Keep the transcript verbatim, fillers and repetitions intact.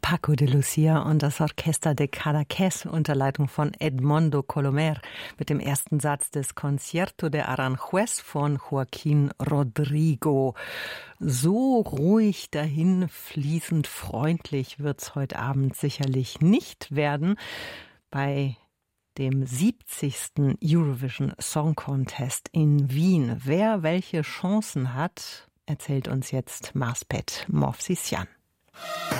Paco de Lucia und das Orchester de Cadaqués unter Leitung von Edmondo Colomer mit dem ersten Satz des Concierto de Aranjuez von Joaquín Rodrigo. So ruhig dahin, fließend freundlich wird's heute Abend sicherlich nicht werden bei dem siebzigsten Eurovision Song Contest in Wien. Wer welche Chancen hat, erzählt uns jetzt Marspet Movsisyan.